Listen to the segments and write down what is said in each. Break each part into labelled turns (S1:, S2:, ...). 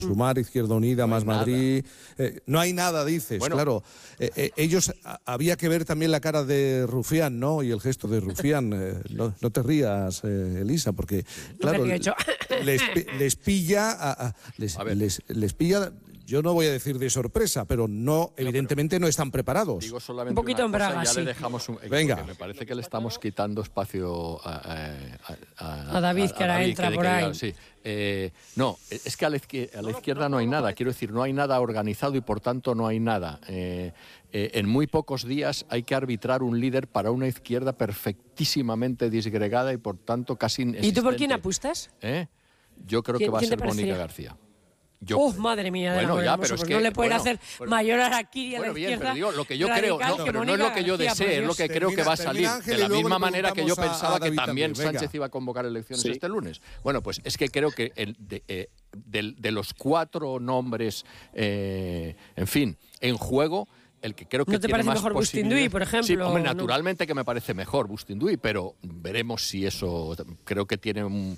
S1: Sumar, Izquierda Unida,
S2: No hay
S1: Más Madrid. No hay nada, dices,
S2: Bueno.
S1: claro. Ellos, había que ver también la cara de Rufián, ¿no? Y el gesto de Rufián. No te rías, Elisa, porque, claro, les pilla, les pilla, yo no voy a decir de sorpresa, pero no, evidentemente no están preparados.
S2: Digo solamente
S3: un poquito en Braga,
S2: ya
S3: sí.
S2: le dejamos
S1: Venga.
S2: porque me parece que le estamos quitando espacio
S3: A David, que ahora entra por ahí.
S2: Sí. No, es que a la izquierda no hay nada. Quiero decir, no hay nada organizado y por tanto no hay nada. En muy pocos días hay que arbitrar un líder para una izquierda perfectísimamente disgregada y por tanto casi inexistente.
S3: ¿Y tú por quién apuestas?
S2: Yo creo que va a
S3: ¿Quién te
S2: ser Mónica
S3: parecería?
S2: García.
S3: Madre mía,
S2: Bueno,
S3: de
S2: ya,
S3: amor
S2: pero
S3: hermoso,
S2: es
S3: pues no
S2: que,
S3: le pueden
S2: bueno,
S3: hacer
S2: pues-
S3: mayor araquiri a la
S2: Bueno, bien,
S3: izquierda.
S2: pero digo, lo que yo creo,
S3: radical
S2: no,
S3: que
S2: pero no es
S3: Mónica
S2: lo que yo
S3: García,
S2: desee,
S3: por
S2: es lo que
S3: Dios.
S2: creo que va a salir.
S1: Ángel,
S2: De la
S1: y luego
S2: misma
S1: le
S2: manera que yo
S1: preguntamos
S2: pensaba
S1: a
S2: que
S1: David
S2: también
S1: también, venga.
S2: Sánchez iba a convocar elecciones
S4: Sí.
S2: este lunes. Bueno, pues es que creo que de los 4 nombres, en fin, en juego, el que creo que
S3: ¿No te
S2: tiene
S3: parece
S2: más
S3: mejor
S2: posibilidades-
S3: Bustinduy, por ejemplo,
S2: Sí, hombre,
S3: o no?
S2: naturalmente que me parece mejor Bustinduy, pero veremos si eso creo que tiene un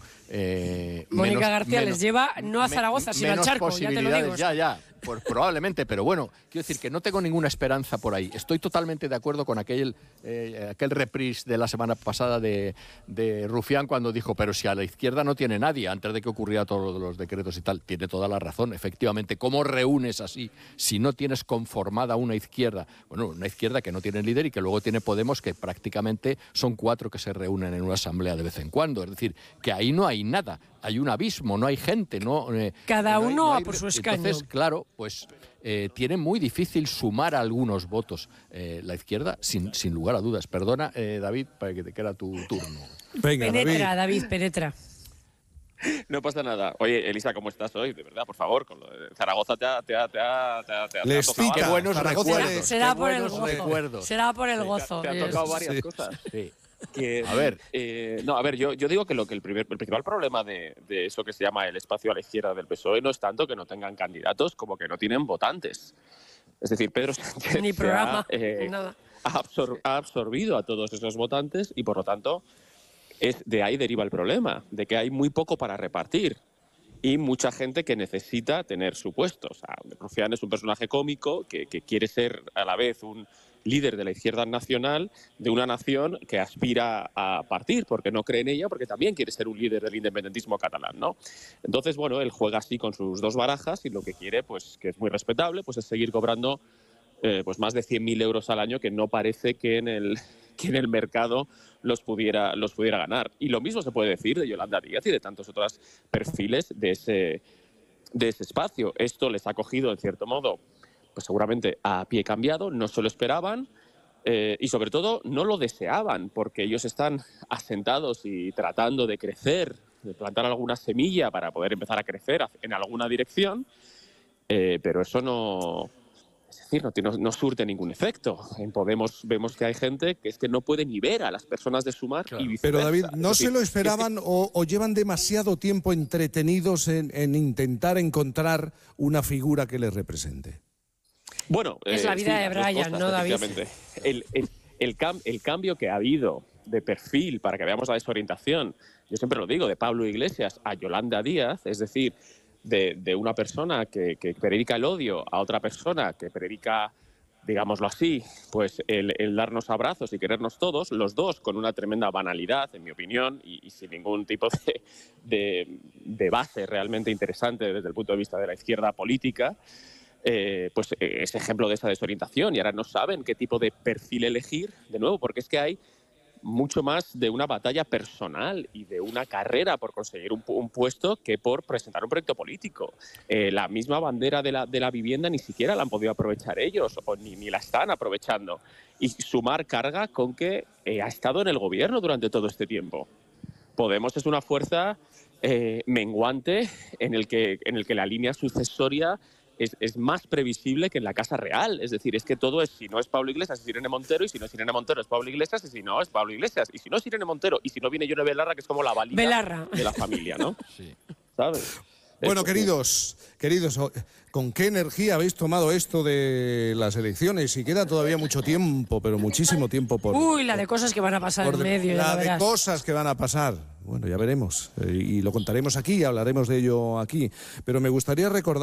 S3: Mónica García les lleva no a Zaragoza, sino al
S2: menos
S3: charco, ya te lo
S2: posibilidades,
S3: digo.
S2: ya, pues probablemente, pero bueno, quiero decir que no tengo ninguna esperanza por ahí. Estoy totalmente de acuerdo con aquel reprise de la semana pasada de Rufián cuando dijo, pero si a la izquierda no tiene nadie, antes de que ocurriera todos los decretos y tal. Tiene toda la razón, efectivamente. ¿Cómo reúnes así si no tienes conformada una izquierda? Bueno, una izquierda que no tiene líder y que luego tiene Podemos, que prácticamente son 4 que se reúnen en una asamblea de vez en cuando. Es decir, que ahí no hay nada. Hay un abismo, no hay gente.
S3: Cada
S2: no hay-
S3: uno
S2: no
S3: a
S2: hay-
S3: por su escaño.
S2: Entonces, claro, pues tiene muy difícil sumar algunos votos la izquierda, sin lugar a dudas. Perdona, David, para que te queda tu turno.
S1: Venga,
S3: Penetra, David, penetra.
S4: No pasa nada. Oye, Elisa, ¿cómo estás hoy? De verdad, por favor, con lo de Zaragoza te ha
S1: Les
S4: tocado
S1: cita.
S2: Qué buenos
S1: Zaragoza
S2: recuerdos.
S1: les-
S3: Será
S2: qué
S3: por el
S2: buenos
S3: gozo.
S2: recuerdos.
S3: Será por el gozo.
S4: Te ha tocado varias
S1: Sí.
S4: cosas.
S2: Sí.
S4: Que,
S2: A ver.
S4: yo digo que el principal problema de eso que se llama el espacio a la izquierda del PSOE no es tanto que no tengan candidatos como que no tienen votantes. Es decir, Pedro Sánchez
S3: Ni programa,
S4: ha,
S3: nada.
S4: ha absorbido a todos esos votantes y por lo tanto de ahí deriva el problema, de que hay muy poco para repartir y mucha gente que necesita tener su puesto. O sea, Rufián es un personaje cómico que quiere ser a la vez un líder de la izquierda nacional de una nación que aspira a partir, porque no cree en ella, porque también quiere ser un líder del independentismo catalán, ¿no? Entonces, bueno, él juega así con sus dos barajas y lo que quiere, pues que es muy respetable, pues es seguir cobrando pues más de 100.000 euros al año, que no parece que en el mercado los pudiera ganar. Y lo mismo se puede decir de Yolanda Díaz y de tantos otros perfiles de ese espacio. Esto les ha cogido, en cierto modo, pues seguramente a pie cambiado, no se lo esperaban y sobre todo no lo deseaban, porque ellos están asentados y tratando de crecer, de plantar alguna semilla para poder empezar a crecer en alguna dirección, pero eso no surte ningún efecto. En Podemos vemos que hay gente que es que no puede ni ver a las personas de Sumar y viceversa.
S1: Pero David, ¿no
S4: Es
S1: se
S4: decir,
S1: lo esperaban o llevan demasiado tiempo entretenidos en intentar encontrar una figura que les represente?
S4: Bueno,
S3: Es la vida de
S4: las dos
S3: Brian,
S4: cosas,
S3: ¿no, David?
S4: efectivamente. El cambio que ha habido de perfil para que veamos la desorientación, yo siempre lo digo, de Pablo Iglesias a Yolanda Díaz, es decir, de una persona que predica el odio a otra persona que predica, digámoslo así, pues el darnos abrazos y querernos todos, los dos con una tremenda banalidad, en mi opinión, y sin ningún tipo de base realmente interesante desde el punto de vista de la izquierda política, pues es ejemplo de esa desorientación y ahora no saben qué tipo de perfil elegir, de nuevo, porque es que hay mucho más de una batalla personal y de una carrera por conseguir un puesto que por presentar un proyecto político. La misma bandera de la vivienda ni siquiera la han podido aprovechar ellos o ni la están aprovechando. Y Sumar carga con que ha estado en el gobierno durante todo este tiempo. Podemos es una fuerza menguante en el que la línea sucesoria es más previsible que en la Casa Real. Es decir, es que todo es, si no es Pablo Iglesias, es Irene Montero, y si no es Irene Montero, es Pablo Iglesias, y si no, es Pablo Iglesias. Y si no es Irene Montero, y si no viene Yone Belarra, que es como la valida
S3: Belarra
S4: de la familia, ¿no?
S2: Sí.
S4: ¿Sabes?
S1: Bueno, queridos, ¿con qué energía habéis tomado esto de las elecciones? Y queda todavía mucho tiempo, pero muchísimo tiempo por...
S3: Uy, la de cosas que van a pasar en medio.
S1: La de cosas que van a pasar. Bueno, ya veremos. Y lo contaremos aquí, hablaremos de ello aquí. Pero me gustaría recordar